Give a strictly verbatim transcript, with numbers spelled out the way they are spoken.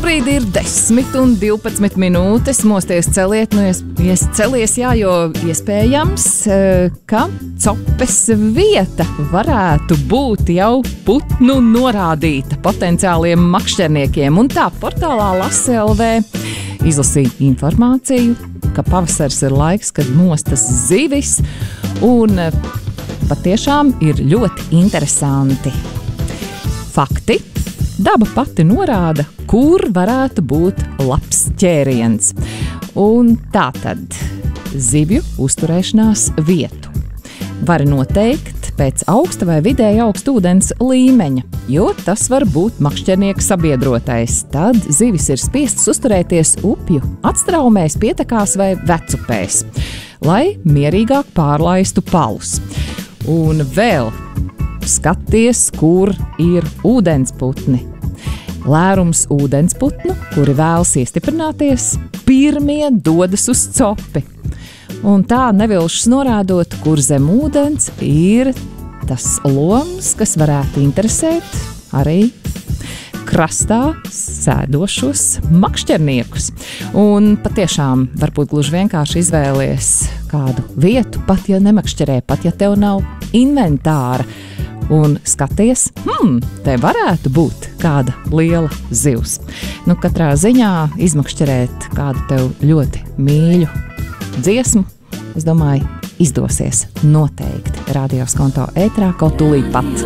Šobrīd ir desmit un divpadsmit minūtes. Mosties celiet, nu es, es celies, jā, jo iespējams, ka Copes vieta varētu būt jau putnu norādīta potenciāliem makšķerniekiem. Un tā portālā Lase L V izlasīja informāciju, ka pavasars ir laiks, kad mostas zivis, un patiešām ir ļoti interesanti fakti. Daba pati norāda, kur varētu būt labs ķēriens. Un tā tad zivju uzturēšanās vietu var noteikt pēc augsta vai vidēja augsta ūdens līmeņa, jo tas var būt makšķernieka sabiedrotais. Tad zivis ir spiestas uzturēties upju atstraumēs, pietekās vai vecupēs, lai mierīgāk pārlaistu palus. Un vēl skaties, kur ir ūdensputni. Lērums ūdensputnu, kuri vēlas iestiprināties, pirmie dodas uz copi. Un tā nevilšas norādot, kur zem ūdens ir tas loms, kas varētu interesēt arī krastā sēdošos makšķerniekus. Un patiešām varbūt gluži vienkārši izvēlies kādu vietu, pat ja nemakšķerē, pat ja tev nav inventāra, un skaties, hmm, te varētu būt kāda liela zivs. Nu, katrā ziņā izmakšķerēt kādu tev ļoti mīļu dziesmu, es domāju, izdosies noteikti. Radio Skonto ētrā kaut tūlīt pat.